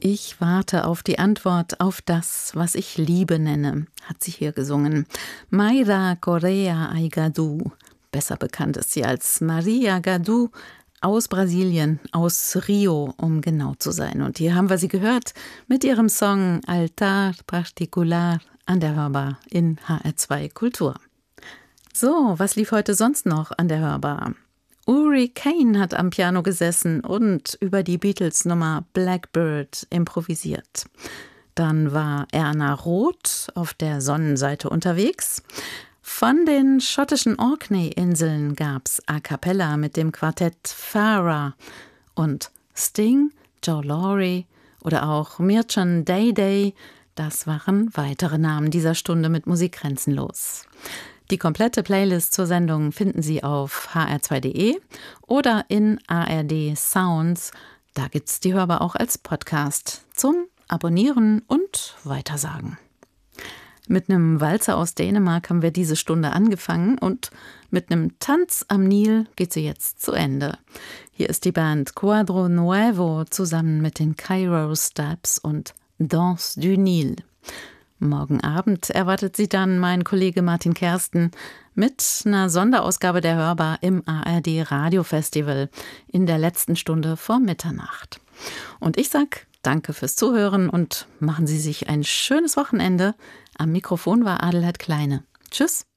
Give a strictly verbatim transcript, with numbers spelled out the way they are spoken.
Ich warte auf die Antwort auf das, was ich Liebe nenne, hat sie hier gesungen. Mayra Correa Aigadu, besser bekannt ist sie als Maria Gadu, aus Brasilien, aus Rio, um genau zu sein. Und hier haben wir sie gehört mit ihrem Song Altar Particular an der Hörbar in H R zwei Kultur. So, was lief heute sonst noch an der Hörbar? Uri Kane hat am Piano gesessen und über die Beatles-Nummer Blackbird improvisiert. Dann war Erna Roth auf der Sonnenseite unterwegs. Von den schottischen Orkney-Inseln gab's A Cappella mit dem Quartett Farah. Und Sting, Joe Laurie oder auch Mircea Day Day, das waren weitere Namen dieser Stunde mit Musik grenzenlos. Die komplette Playlist zur Sendung finden Sie auf h r zwei punkt d e oder in A R D Sounds. Da gibt's die Hörbar auch als Podcast zum Abonnieren und Weitersagen. Mit einem Walzer aus Dänemark haben wir diese Stunde angefangen und mit einem Tanz am Nil geht sie jetzt zu Ende. Hier ist die Band Quadro Nuevo zusammen mit den Cairo Steps und Danse du Nil. Morgen Abend erwartet Sie dann mein Kollege Martin Kersten mit einer Sonderausgabe der Hörbar im A R D Radiofestival in der letzten Stunde vor Mitternacht. Und ich sag danke fürs Zuhören und machen Sie sich ein schönes Wochenende. Am Mikrofon war Adelheid Kleine. Tschüss.